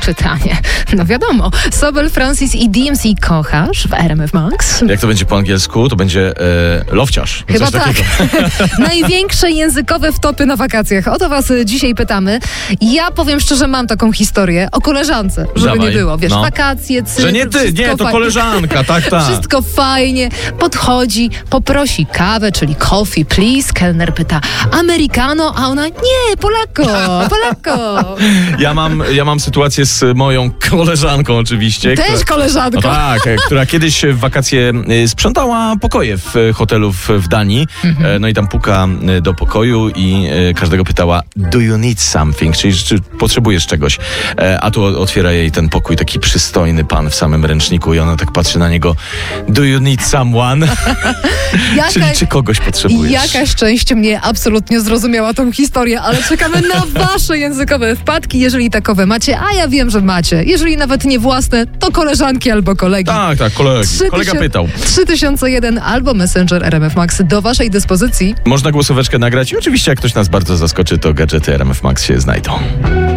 pytanie. No wiadomo, Sobel, Francis i DMC kochasz w RMF Max? Jak to będzie po angielsku? To będzie lowciarz. Chyba Coś tak. takiego. Największe językowe wtopy na wakacjach. O to was dzisiaj pytamy. Ja powiem szczerze, mam taką historię o koleżance, żeby Dawaj. nie było. Wiesz, No. wakacje, Cypr, Że nie ty, wszystko nie, to fajnie. koleżanka, tak. Wszystko fajnie, podchodzi, poprosi kawę, czyli coffee please, kelner pyta americano, a ona nie, Polako. Ja mam sytuację z moją koleżanką oczywiście. Też koleżanko. No tak, która kiedyś w wakacje sprzątała pokoje w hotelu w Danii. No i tam puka do pokoju i każdego pytała, do you need something? Czyli czy potrzebujesz czegoś? A tu otwiera jej ten pokój taki przystojny pan w samym ręczniku i ona tak patrzy na niego, do you need someone? Czyli czy kogoś potrzebujesz? Jaka szczęście mnie absolutnie zrozumiała tą historię, ale czekamy na wasze językowe wpadki, jeżeli takowe macie, a ja wiem, że macie. Jeżeli nawet nie własne, to koleżanki albo kolegi. Tak, kolega pytał. 3001 albo Messenger RMF Max do waszej dyspozycji. Można głosóweczkę nagrać i oczywiście jak ktoś nas bardzo zaskoczy, to gadżety RMF Max się znajdą.